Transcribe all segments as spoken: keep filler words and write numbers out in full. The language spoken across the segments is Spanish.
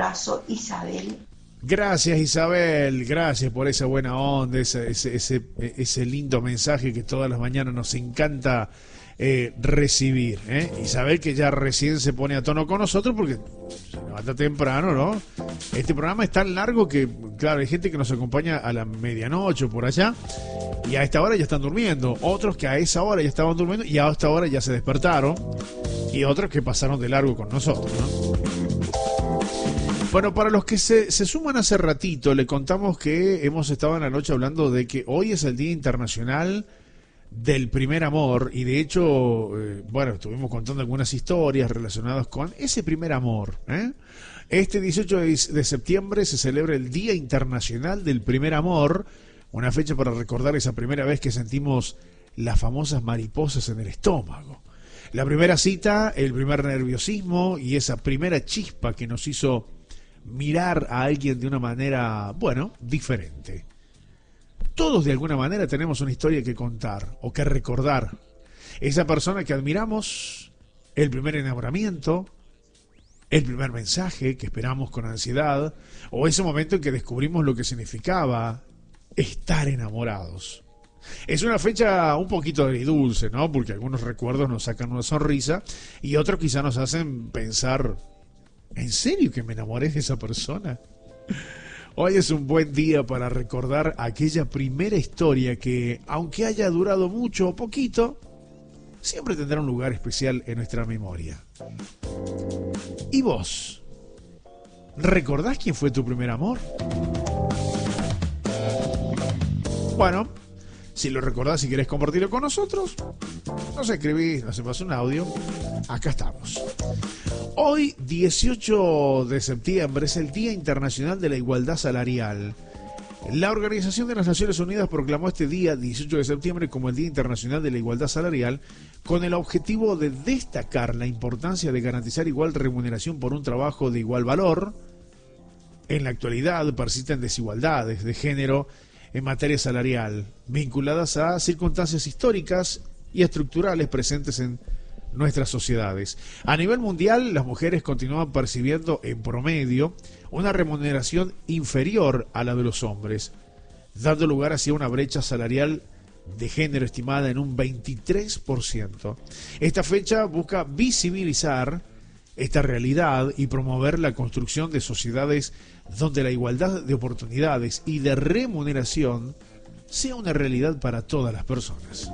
abrazo, Isabel. Gracias, Isabel, gracias por esa buena onda, ese, ese, ese, ese lindo mensaje que todas las mañanas nos encanta eh, recibir. ¿eh? Isabel, que ya recién se pone a tono con nosotros porque se levanta temprano, ¿no? Este programa es tan largo que, claro, hay gente que nos acompaña a la medianoche o por allá y a esta hora ya están durmiendo. Otros que a esa hora ya estaban durmiendo y a esta hora ya se despertaron. Y otros que pasaron de largo con nosotros, ¿no? Bueno, para los que se, se suman hace ratito, le contamos que hemos estado en la noche hablando de que hoy es el Día Internacional del Primer Amor y de hecho, eh, bueno, estuvimos contando algunas historias relacionadas con ese primer amor. ¿eh? Este dieciocho de septiembre se celebra el Día Internacional del Primer Amor, una fecha para recordar esa primera vez que sentimos las famosas mariposas en el estómago. La primera cita, el primer nerviosismo y esa primera chispa que nos hizo mirar a alguien de una manera, bueno, diferente. Todos de alguna manera tenemos una historia que contar o que recordar. Esa persona que admiramos, el primer enamoramiento, el primer mensaje que esperamos con ansiedad, o ese momento en que descubrimos lo que significaba estar enamorados. Es una fecha un poquito agridulce, ¿no? Porque algunos recuerdos nos sacan una sonrisa y otros quizá nos hacen pensar, ¿en serio que me enamoré de esa persona? Hoy es un buen día para recordar aquella primera historia que, aunque haya durado mucho o poquito, siempre tendrá un lugar especial en nuestra memoria. ¿Y vos? ¿Recordás quién fue tu primer amor? Bueno, si lo recordás y querés compartirlo con nosotros, nos escribís, nos envías un audio. Acá estamos. Hoy, dieciocho de septiembre, es el Día Internacional de la Igualdad Salarial. La Organización de las Naciones Unidas proclamó este día, dieciocho de septiembre, como el Día Internacional de la Igualdad Salarial, con el objetivo de destacar la importancia de garantizar igual remuneración por un trabajo de igual valor. En la actualidad persisten desigualdades de género en materia salarial, vinculadas a circunstancias históricas y estructurales presentes en nuestras sociedades. A nivel mundial, las mujeres continúan percibiendo en promedio una remuneración inferior a la de los hombres, dando lugar hacia una brecha salarial de género estimada en un veintitrés por ciento. Esta fecha busca visibilizar esta realidad y promover la construcción de sociedades donde la igualdad de oportunidades y de remuneración sea una realidad para todas las personas.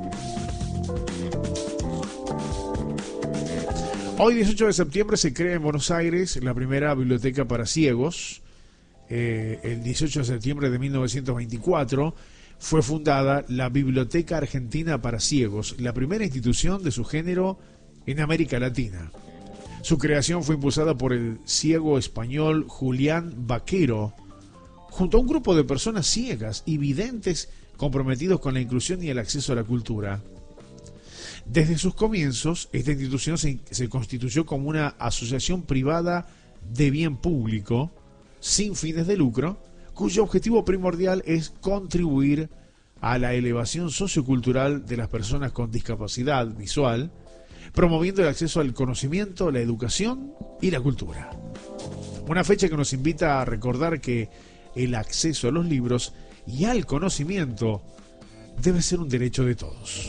Hoy, dieciocho de septiembre, se crea en Buenos Aires la primera biblioteca para ciegos. Eh, el dieciocho de septiembre de mil novecientos veinticuatro fue fundada la Biblioteca Argentina para Ciegos, la primera institución de su género en América Latina. Su creación fue impulsada por el ciego español Julián Vaquero, junto a un grupo de personas ciegas y videntes comprometidos con la inclusión y el acceso a la cultura. Desde sus comienzos, esta institución se, se constituyó como una asociación privada de bien público, sin fines de lucro, cuyo objetivo primordial es contribuir a la elevación sociocultural de las personas con discapacidad visual, promoviendo el acceso al conocimiento, la educación y la cultura. Una fecha que nos invita a recordar que el acceso a los libros y al conocimiento debe ser un derecho de todos.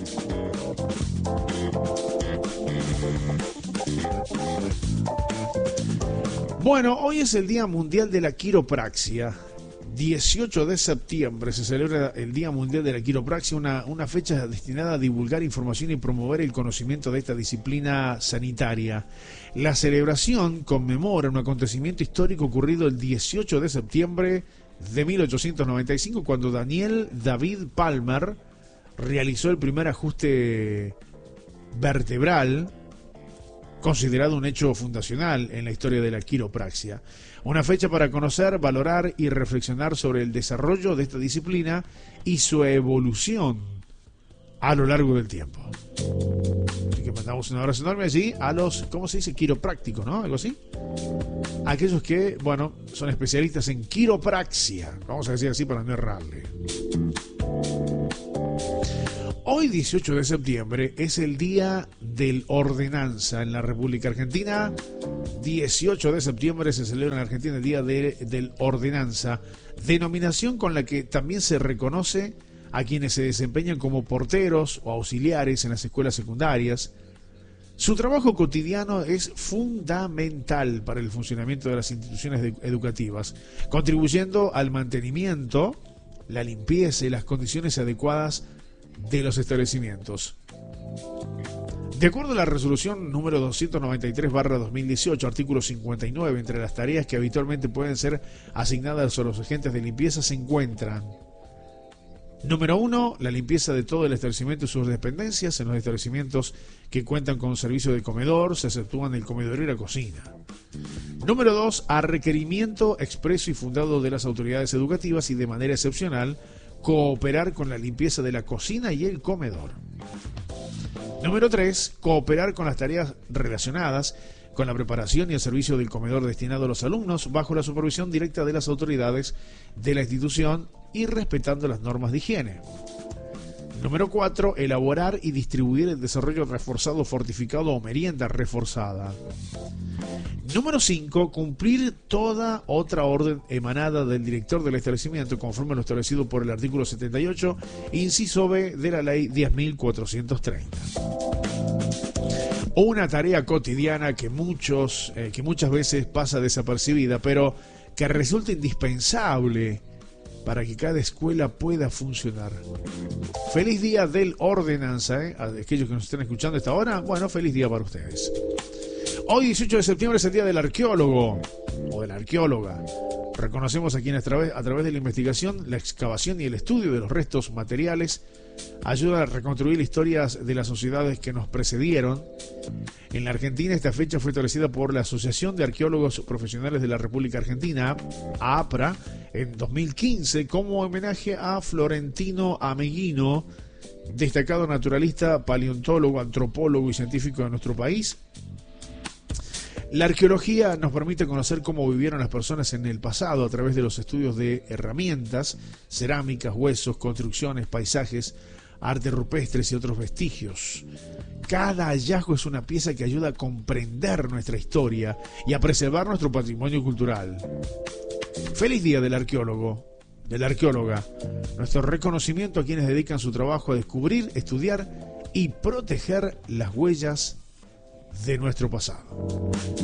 Bueno, hoy es el Día Mundial de la Quiropraxia. dieciocho de septiembre se celebra el Día Mundial de la Quiropraxia, una, una fecha destinada a divulgar información y promover el conocimiento de esta disciplina sanitaria. La celebración conmemora un acontecimiento histórico ocurrido el dieciocho de septiembre de mil ochocientos noventa y cinco, cuando Daniel David Palmer realizó el primer ajuste vertebral, considerado un hecho fundacional en la historia de la quiropraxia. Una fecha para conocer, valorar y reflexionar sobre el desarrollo de esta disciplina y su evolución a lo largo del tiempo. Así que mandamos un abrazo enorme allí a los, ¿cómo se dice? Quiroprácticos, ¿no? Algo así. Aquellos que, bueno, son especialistas en quiropraxia. Vamos a decir así para no errarle. Hoy, dieciocho de septiembre, es el Día del Ordenanza en la República Argentina. dieciocho de septiembre se celebra en Argentina el Día de, del Ordenanza, denominación con la que también se reconoce a quienes se desempeñan como porteros o auxiliares en las escuelas secundarias. Su trabajo cotidiano es fundamental para el funcionamiento de las instituciones educativas, contribuyendo al mantenimiento, la limpieza y las condiciones adecuadas de los establecimientos. De acuerdo a la resolución número doscientos noventa y tres barra dos mil dieciocho, artículo cincuenta y nueve, entre las tareas que habitualmente pueden ser asignadas a los agentes de limpieza se encuentran: número uno, la limpieza de todo el establecimiento y sus dependencias. En los establecimientos que cuentan con servicio de comedor, se exceptúan el comedor y la cocina. Número dos, a requerimiento expreso y fundado de las autoridades educativas y de manera excepcional, cooperar con la limpieza de la cocina y el comedor. Número tres, cooperar con las tareas relacionadas con la preparación y el servicio del comedor destinado a los alumnos bajo la supervisión directa de las autoridades de la institución y respetando las normas de higiene. Número cuatro, elaborar y distribuir el desarrollo reforzado, fortificado o merienda reforzada. Número cinco, cumplir toda otra orden emanada del director del establecimiento conforme a lo establecido por el artículo setenta y ocho, inciso B de la ley diez mil cuatrocientos treinta. Una tarea cotidiana que muchos, eh, que muchas veces pasa desapercibida, pero que resulta indispensable para que cada escuela pueda funcionar. Feliz día del Ordenanza, ¿eh? A aquellos que nos estén escuchando a esta hora, bueno, feliz día para ustedes. Hoy, dieciocho de septiembre, es el día del arqueólogo o de la arqueóloga. Reconocemos a quienes a través, a través de la investigación, la excavación y el estudio de los restos materiales ayudan a reconstruir historias de las sociedades que nos precedieron. En la Argentina, esta fecha fue establecida por la Asociación de Arqueólogos Profesionales de la República Argentina, APRA, en dos mil quince, como homenaje a Florentino Ameghino, destacado naturalista, paleontólogo, antropólogo y científico de nuestro país. La arqueología nos permite conocer cómo vivieron las personas en el pasado a través de los estudios de herramientas, cerámicas, huesos, construcciones, paisajes, arte rupestres y otros vestigios. Cada hallazgo es una pieza que ayuda a comprender nuestra historia y a preservar nuestro patrimonio cultural. Feliz día del arqueólogo, de la arqueóloga. Nuestro reconocimiento a quienes dedican su trabajo a descubrir, estudiar y proteger las huellas de nuestro pasado.